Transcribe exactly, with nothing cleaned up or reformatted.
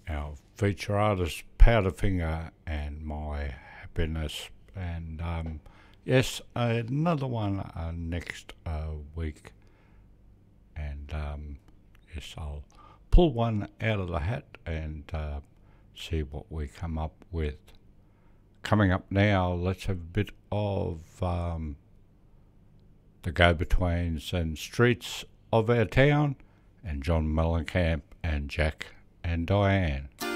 our feature artist Powderfinger and My Happiness. And um, yes, another one uh, next uh, week. And um, yes, I'll pull one out of the hat and uh, see what we come up with. Coming up now, let's have a bit of um, the go-betweens and streets of our town, and John Mellencamp and Jack and Diane.